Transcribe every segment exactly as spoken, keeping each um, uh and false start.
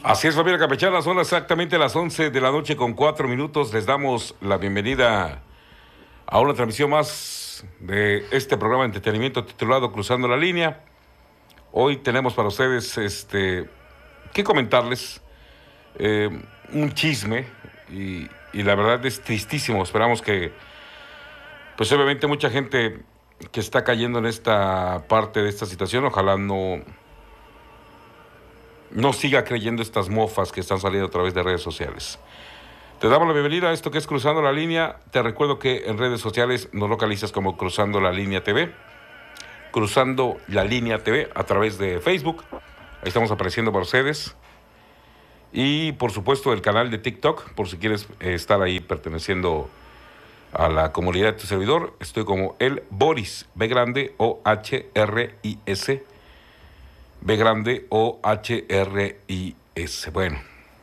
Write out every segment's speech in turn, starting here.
Así es, familia campechana, son exactamente las once de la noche con cuatro minutos. Les damos la bienvenida a una transmisión más de este programa de entretenimiento titulado Cruzando la Línea. Hoy tenemos para ustedes este que comentarles eh, un chisme y, y la verdad es tristísimo. Esperamos que, pues obviamente mucha gente que está cayendo en esta parte de esta situación, ojalá no... no siga creyendo estas mofas que están saliendo a través de redes sociales. Te damos la bienvenida a esto que es Cruzando la Línea. Te recuerdo que en redes sociales nos localizas como Cruzando la Línea T V. Cruzando la Línea T V a través de Facebook. Ahí estamos apareciendo para ustedes. Y por supuesto el canal de TikTok, por si quieres eh, estar ahí perteneciendo a la comunidad de tu servidor. Estoy como el Boris, B grande O H R I S. B grande O H R I S. Bueno,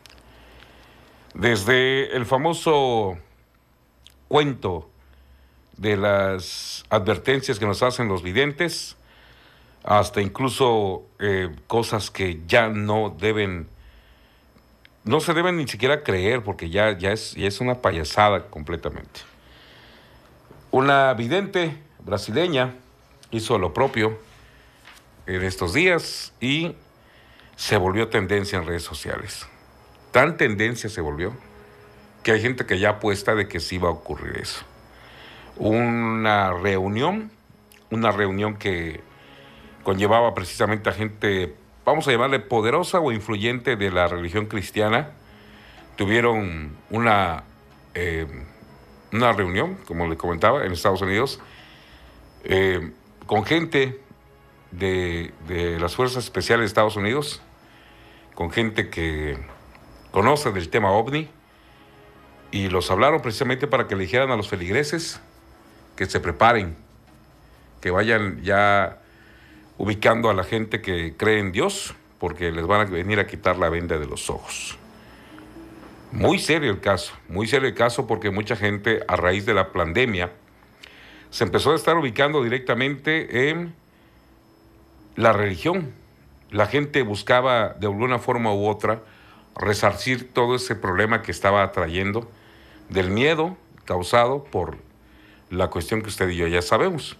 desde el famoso cuento de las advertencias que nos hacen los videntes, hasta incluso eh, cosas que ya no deben, no se deben ni siquiera creer, porque ya, ya, es, ya es una payasada completamente. Una vidente brasileña hizo lo propio en estos días y se volvió tendencia en redes sociales. Tan tendencia se volvió que hay gente que ya apuesta de que sí va a ocurrir eso. Una reunión, una reunión que conllevaba precisamente a gente, vamos a llamarle poderosa o influyente de la religión cristiana. Tuvieron una, eh, una reunión, como les comentaba, en Estados Unidos, eh, con gente De, de las Fuerzas Especiales de Estados Unidos, con gente que conoce del tema OVNI, y los hablaron precisamente para que le dijeran a los feligreses que se preparen, que vayan ya ubicando a la gente que cree en Dios, porque les van a venir a quitar la venda de los ojos. Muy serio el caso, muy serio el caso, porque mucha gente a raíz de la pandemia se empezó a estar ubicando directamente en la religión. La gente buscaba de alguna forma u otra resarcir todo ese problema que estaba trayendo del miedo causado por la cuestión que usted y yo ya sabemos.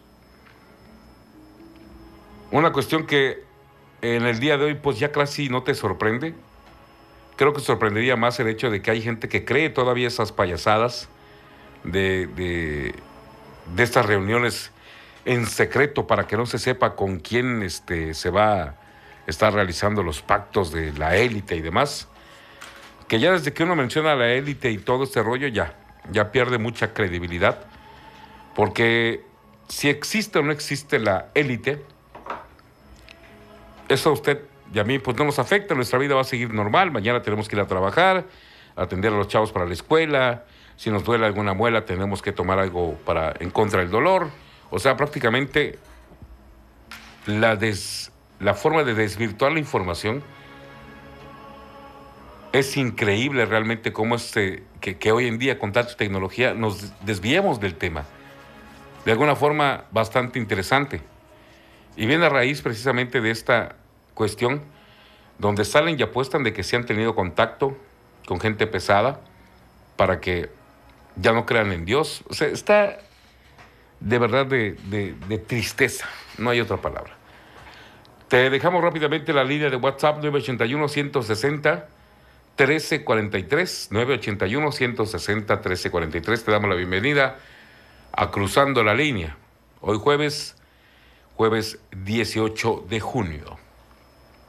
Una cuestión que en el día de hoy pues ya casi no te sorprende. Creo que sorprendería más el hecho de que hay gente que cree todavía esas payasadas de, de, de estas reuniones en secreto para que no se sepa con quién este, se va a estar realizando los pactos de la élite y demás, que ya desde que uno menciona a la élite y todo este rollo ya, ya pierde mucha credibilidad, porque si existe o no existe la élite, eso a usted y a mí pues no nos afecta, nuestra vida va a seguir normal, mañana tenemos que ir a trabajar, atender a los chavos para la escuela, si nos duele alguna muela tenemos que tomar algo para en contra del dolor. O sea, prácticamente la, des, la forma de desvirtuar la información es increíble realmente cómo es eh, que, que hoy en día con tanta tecnología nos desviemos del tema. De alguna forma bastante interesante. Y viene a raíz precisamente de esta cuestión donde salen y apuestan de que se han tenido contacto con gente pesada para que ya no crean en Dios. O sea, está... de verdad de, de, de tristeza, no hay otra palabra. Te dejamos rápidamente la línea de WhatsApp nueve ochenta y uno, ciento sesenta, trece cuarenta y tres, nueve ochenta y uno, ciento sesenta, trece cuarenta y tres. Te damos la bienvenida a Cruzando la Línea. Hoy jueves, jueves dieciocho de junio.